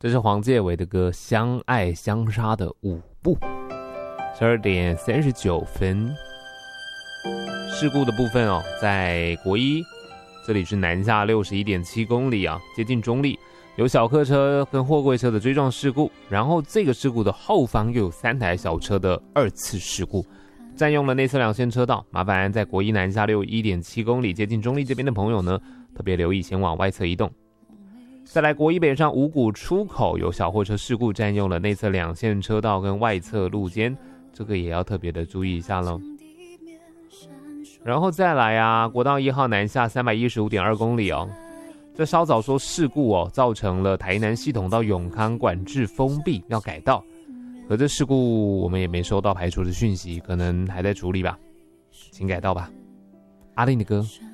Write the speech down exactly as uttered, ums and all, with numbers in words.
这是黄介伟的歌《相爱相杀的舞步》。十二点三十九分。事故的部分哦，在国一，这里是南下六十一点七公里啊，接近中立，有小客车跟货柜车的追撞事故，然后这个事故的后方又有三台小车的二次事故，占用了内侧两线车道，麻烦在国一南下六十一点七公里接近中立这边的朋友呢，特别留意前往外侧移动。再来国一北上五股出口有小货车事故，占用了内侧两线车道跟外侧路肩，这个也要特别的注意一下咯。然后再来啊，国道一号南下 三百一十五点二公里哦，这稍早说事故哦，造成了台南系统到永康管制封闭，要改道。可这事故我们也没收到排除的讯息，可能还在处理吧，请改道吧。阿令的歌。